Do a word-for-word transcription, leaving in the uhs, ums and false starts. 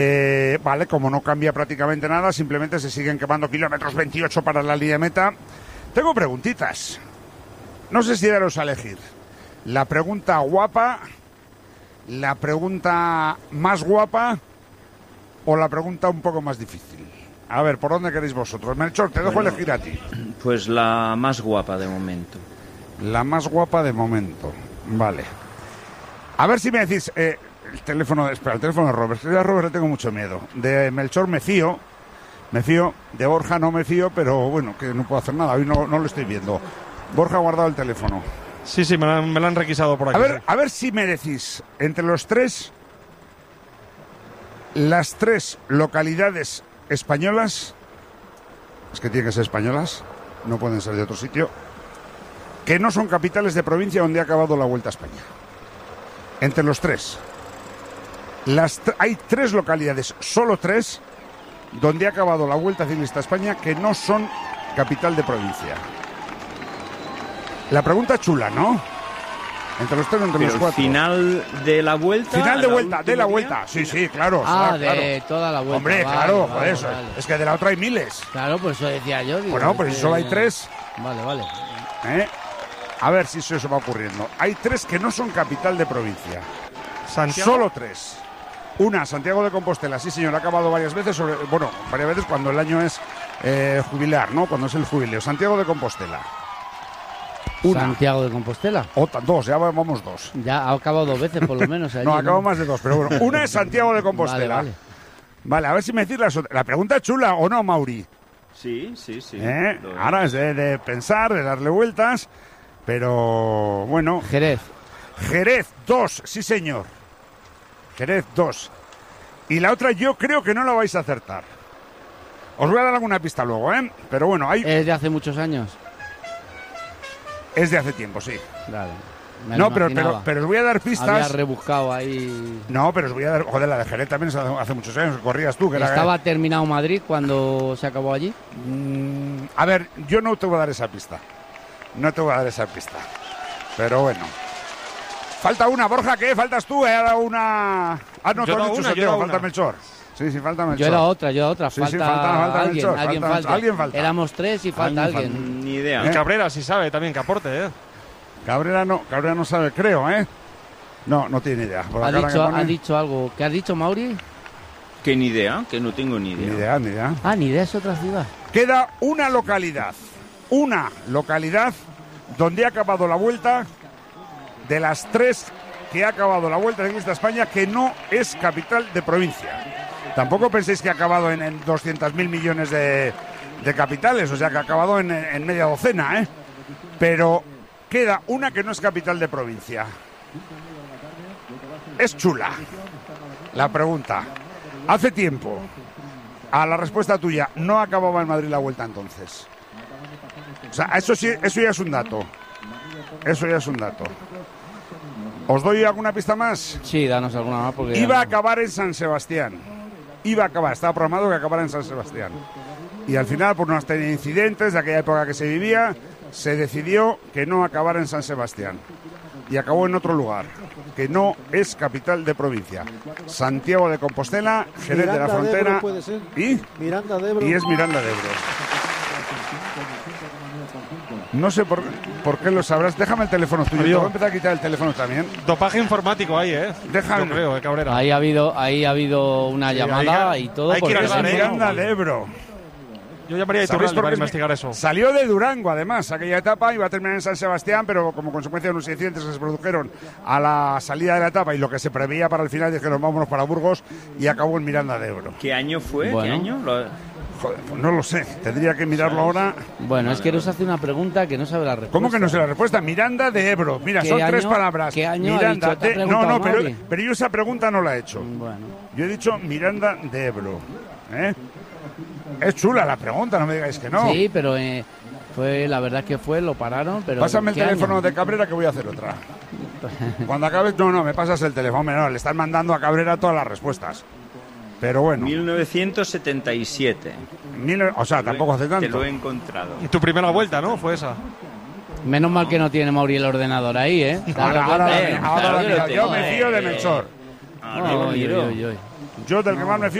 Eh, vale, como no cambia prácticamente nada, simplemente se siguen quemando kilómetros veintiocho para la línea de meta. Tengo preguntitas. No sé si daros a elegir. La pregunta guapa, la pregunta más guapa o la pregunta un poco más difícil. A ver, ¿por dónde queréis vosotros? Melchor, te dejo bueno, elegir a ti. Pues la más guapa de momento. La más guapa de momento. Vale. A ver si me decís... Eh, el teléfono... Espera, el teléfono de Robert. Yo a Robert le tengo mucho miedo. De Melchor me fío. Me fío. De Borja no me fío, pero bueno, que no puedo hacer nada. Hoy no, no lo estoy viendo. Borja ha guardado el teléfono. Sí, sí, me lo, han, me lo han requisado por aquí. A ver, sí. a ver si me decís, entre los tres, las tres localidades españolas, es que tienen que ser españolas, no pueden ser de otro sitio, que no son capitales de provincia donde ha acabado la Vuelta a España. Entre los tres. Las t- hay tres localidades, solo tres, donde ha acabado la Vuelta Ciclista a España que no son capital de provincia. La pregunta chula, ¿no? Entre los tres, entre Pero los cuatro. final de la vuelta. Final de la vuelta, de la última vuelta. día. Sí, sí, claro. Ah, será, de claro. toda la vuelta. Hombre, vale, claro, vale, por eso. vale. Es que de la otra hay miles. Claro, por eso decía yo. Digo, Bueno, pues es si que- solo hay tres, Vale, vale. ¿eh? A ver si eso se va ocurriendo. Hay tres que no son capital de provincia. Santiago. Solo tres. Una, Santiago de Compostela. Sí, señor, ha acabado varias veces. Sobre, bueno, varias veces cuando el año es eh, jubilar, ¿no? Cuando es el jubileo. Santiago de Compostela. Una. Santiago de Compostela. Otra, dos, ya vamos dos. Ya ha acabado dos veces por lo menos. Allí, No, acabo más de dos, pero bueno. Una es Santiago de Compostela. Vale, Vale, vale. a ver si me decís las otras. La pregunta es chula, ¿o no, Mauri? Sí, sí, sí. ¿Eh? Lo es. Ahora es de, de pensar, de darle vueltas, pero bueno. Jerez. Jerez, dos, sí señor. Jerez, dos. Y la otra yo creo que no la vais a acertar. Os voy a dar alguna pista luego, ¿eh? Pero bueno, hay... Es de hace muchos años. es de hace tiempo, sí. Claro. me No, lo pero, imaginaba. pero, pero os voy a dar pistas. Había rebuscado ahí. No, pero os voy a dar... Joder, la de Jerez también es hace, hace muchos años, que corrías tú. Que era- ¿Estaba terminado Madrid cuando se acabó allí? Mm, a ver, yo no te voy a dar esa pista. No te voy a dar esa pista. Pero bueno. Falta una, Borja, ¿qué? Faltas tú, ¿eh? Ahora una... Ah, no, Yo tú he has dado dicho una, yo he Santiago, dado falta una. Melchor. Sí, sí, falta Melchor. Yo era otra, yo era otra. Sí, falta, sí, falta- falta alguien, Melchor, alguien falta- falta. alguien falta. Éramos tres y falta Alguien alguien. falta. Ni idea. Y ¿Eh? Cabrera sí sabe también que aporte, ¿eh? Cabrera no, Cabrera no sabe, creo, ¿eh? No, no tiene idea. Por la ¿Ha cara dicho, que pone, ha dicho algo? ¿Qué has dicho, Mauri? Que ni idea, que no tengo ni idea. Ni idea, ni idea. Ah, ni idea, es otra ciudad. Queda una localidad. Una localidad donde ha acabado la vuelta de las tres que ha acabado la Vuelta Ciclista a España que no es capital de provincia. Tampoco penséis que ha acabado en, en doscientos mil millones de, de capitales, o sea que ha acabado en, en media docena, ¿eh? Pero queda una que no es capital de provincia. Es chula la pregunta. Hace tiempo, a la respuesta tuya, no acababa en Madrid la Vuelta entonces. O sea, eso sí, eso ya es un dato. Eso ya es un dato. ¿Os doy alguna pista más? Sí, danos alguna más porque... Iba a acabar en San Sebastián. Iba a acabar, estaba programado que acabara en San Sebastián. Y al final, por unos incidentes de aquella época que se vivía, se decidió que no acabara en San Sebastián. Y acabó en otro lugar, que no es capital de provincia. Santiago de Compostela, Jerez de la Miranda de Frontera. Ebro puede ser. ¿Y? Miranda de Ebro. Y es Miranda de Ebro. No sé por, por qué lo sabrás. Déjame el teléfono tuyo. Te Adiós. voy a empezar a quitar el teléfono también. Dopaje informático ahí, ¿eh? Déjame. Yo creo, ¿eh, Cabrera? Ahí ha habido, ahí ha habido una Sí, llamada hay que- y todo. hay que ir porque al bar, es ¿eh? Miranda de Ebro. Yo llamaría a ¿Sabéis Iturralde por para qué? investigar eso. Salió de Durango, además, aquella etapa, iba a terminar en San Sebastián, pero como consecuencia de unos incidentes que se produjeron a la salida de la etapa y lo que se preveía para el final, dijeron vámonos para Burgos y acabó en Miranda de Ebro. ¿Qué año fue? Bueno. ¿Qué año? Lo- Joder, pues no lo sé, tendría que mirarlo ahora. Bueno, es que nos hace una pregunta que no sabe la respuesta. ¿Cómo que no sé la respuesta? Miranda de Ebro. Mira, ¿Qué son tres año- palabras. qué año ha Miranda dicho? ¿Te ha de... No, preguntado no, pero, Mauri? pero yo esa pregunta no la he hecho. Bueno, Yo he dicho Miranda de Ebro. ¿eh? Es chula la pregunta, no me digáis que no. sí, pero eh, fue la verdad que fue, lo pararon, pero... Pásame el ¿qué teléfono año? de Cabrera que voy a hacer otra. Cuando acabes, no, no, me pasas el teléfono. Hombre, no, le están mandando a Cabrera todas las respuestas. Pero bueno, mil novecientos setenta y siete. mil- o sea, tampoco hace Te tanto. lo he encontrado. Tu primera vuelta, ¿no? Fue esa. Menos mal que no tiene Mauri el ordenador ahí, ¿eh? ¿Te has dado Ahora, ahora, cuenta? la- ahora la Claro, miro. yo yo lo me tengo. fío de Melchor. Ahora lo Oy, miro. oy, oy. Yo del que más me fío